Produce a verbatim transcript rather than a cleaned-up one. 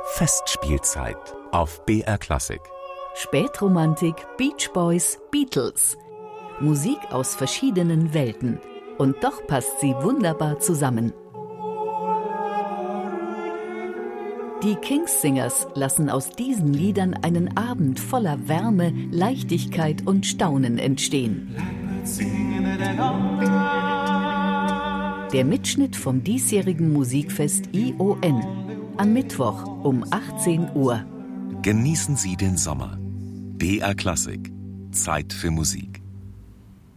Festspielzeit auf B R Klassik. Spätromantik, Beach Boys, Beatles. Musik aus verschiedenen Welten. Und doch passt sie wunderbar zusammen. Die King's-Singers lassen aus diesen Liedern einen Abend voller Wärme, Leichtigkeit und Staunen entstehen. Der Mitschnitt vom diesjährigen Musikfest I O N. Am Mittwoch um achtzehn Uhr. Genießen Sie den Sommer. B R Klassik. Zeit für Musik.